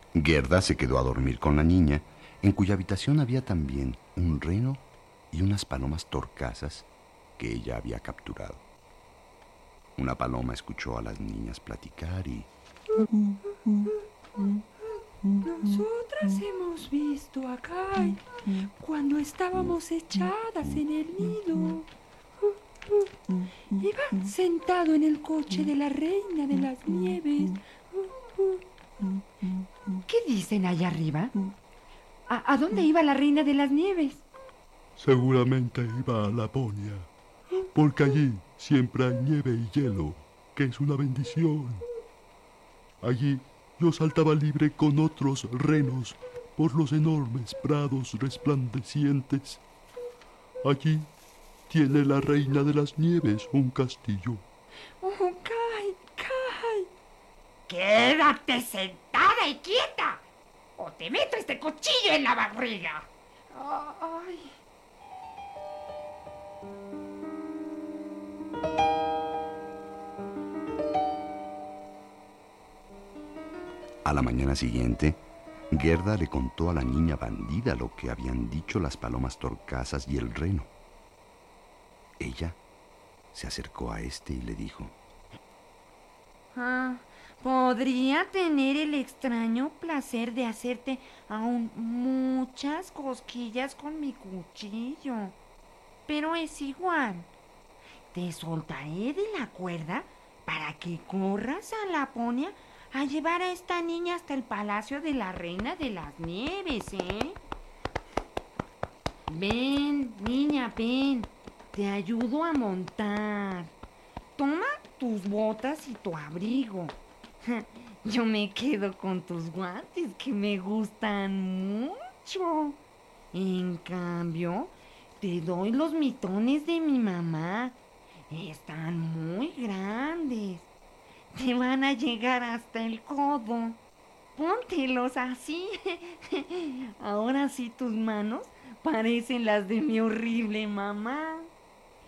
Gerda se quedó a dormir con la niña, en cuya habitación había también un reno y unas palomas torcasas que ella había capturado. Una paloma escuchó a las niñas platicar y... Nosotras hemos visto a Kai cuando estábamos echadas en el nido. Iba sentado en el coche de la reina de las nieves. ¿Qué dicen allá arriba? ¿A dónde iba la reina de las nieves? Seguramente iba a Laponia, porque allí siempre hay nieve y hielo, que es una bendición. Allí yo saltaba libre con otros renos por los enormes prados resplandecientes. Allí tiene la reina de las nieves un castillo. ¡Oh, Kai, Kai! ¡Quédate sentada y quieta! ¡O te meto este cuchillo en la barriga! ¡Ay! A la mañana siguiente, Gerda le contó a la niña bandida lo que habían dicho las palomas torcasas y el reno. Ella se acercó a este y le dijo: Podría tener el extraño placer de hacerte aún muchas cosquillas con mi cuchillo, pero es igual. Te soltaré de la cuerda para que corras a Laponia a llevar a esta niña hasta el palacio de la reina de las nieves, ¿eh? Ven, niña, ven. Te ayudo a montar. Toma tus botas y tu abrigo. Yo me quedo con tus guantes que me gustan mucho. En cambio, te doy los mitones de mi mamá. Están muy grandes. Te van a llegar hasta el codo. Póntelos así. Ahora sí tus manos parecen las de mi horrible mamá.